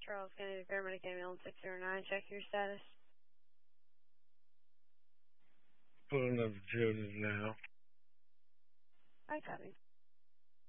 Charles Kennedy, paramedic ambulance 609. Check your status. Pulling up Judith now. I copy.